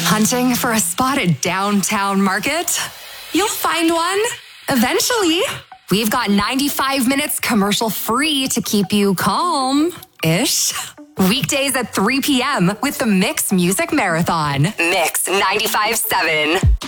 Hunting for a spot at Downtown Market? You'll find one. Eventually. We've got 95 minutes commercial free to keep you calm-ish. Weekdays at 3 p.m. with the Mix Music Marathon. Mix 95.7.